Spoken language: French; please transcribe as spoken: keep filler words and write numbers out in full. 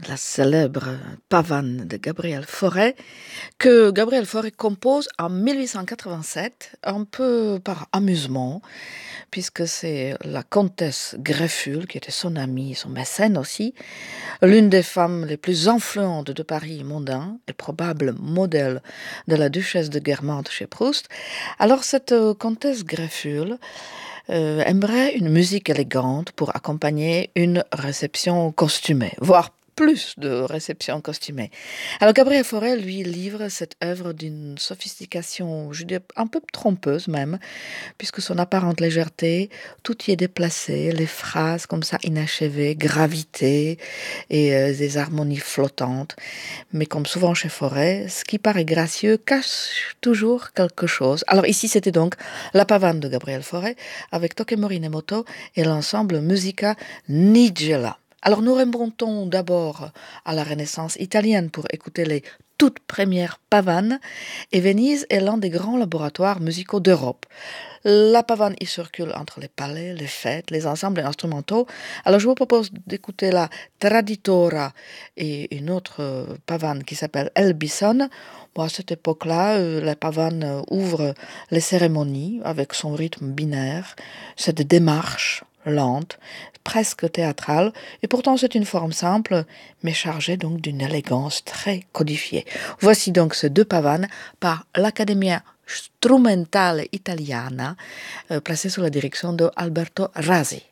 la célèbre pavane de Gabriel Fauré, que Gabriel Fauré compose en mille huit cent quatre-vingt-sept, un peu par amusement, puisque c'est la comtesse Greffule, qui était son amie, son mécène aussi, l'une des femmes les plus influentes de Paris mondain et probable modèle de la duchesse de Guermantes chez Proust. Alors cette euh, comtesse Greffule euh, aimerait une musique élégante pour accompagner une réception costumée, voire plus de réception costumée. Alors Gabriel Fauré lui livre cette œuvre d'une sophistication, je dirais, un peu trompeuse même, puisque son apparente légèreté, tout y est déplacé, les phrases comme ça inachevées, gravité et euh, des harmonies flottantes. Mais comme souvent chez Fauré, ce qui paraît gracieux cache toujours quelque chose. Alors ici, c'était donc la pavane de Gabriel Fauré avec Tokemori Nemoto et l'ensemble Musica Nigella. Alors nous remontons d'abord à la Renaissance italienne pour écouter les toutes premières pavanes, et Venise est l'un des grands laboratoires musicaux d'Europe. La pavane y circule entre les palais, les fêtes, les ensembles instrumentaux. Alors je vous propose d'écouter la Traditora et une autre euh, pavane qui s'appelle El Bison. Bon, à cette époque-là, euh, la pavane euh, ouvre les cérémonies avec son rythme binaire, cette démarche lente, presque théâtrale, et pourtant c'est une forme simple, mais chargée donc d'une élégance très codifiée. Voici donc ces deux pavanes par l'Accademia Strumentale Italiana, euh, placée sous la direction de Alberto Rasi.